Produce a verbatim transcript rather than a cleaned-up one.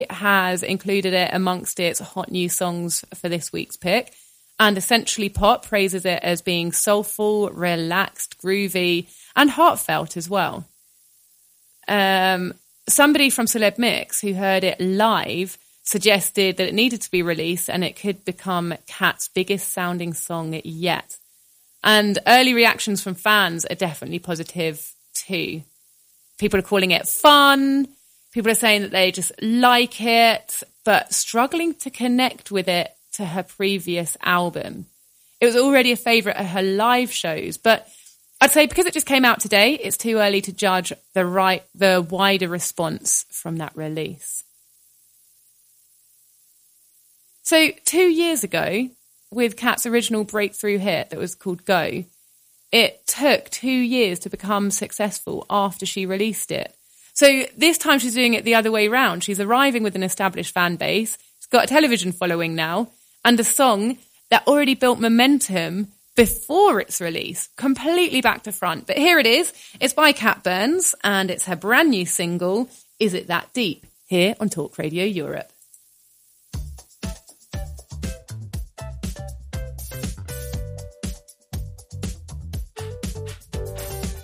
has included it amongst its hot new songs for this week's pick. And Essentially Pop praises it as being soulful, relaxed, groovy, and heartfelt as well. Um, somebody from Celeb Mix who heard it live suggested that it needed to be released and it could become Kat's biggest sounding song yet. And early reactions from fans are definitely positive too. People are calling it fun. People are saying that they just like it, but struggling to connect with it to her previous album. It was already a favourite at her live shows, but I'd say because it just came out today, it's too early to judge the right, the wider response from that release. So two years ago, with Kat's original breakthrough hit that was called Go, it took two years to become successful after she released it. So this time she's doing it the other way round. She's arriving with an established fan base. She's got a television following now and a song that already built momentum before its release, completely back to front. But here it is. It's by Kat Burns and it's her brand new single, Is It That Deep, here on Talk Radio Europe.